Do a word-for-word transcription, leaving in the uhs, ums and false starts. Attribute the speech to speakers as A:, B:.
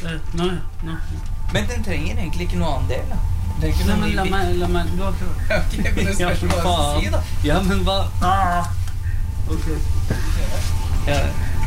A: Nå, nå.
B: Men den trenger egentlig ikke noe annen del, da.
A: Nei, men la meg, la meg, du har prøvd.
B: Ok, men det
A: Ja,
B: spørs
A: for
B: hva jeg skal si, da.
A: faen. Ja, men hva? Ah! Ok. Ja.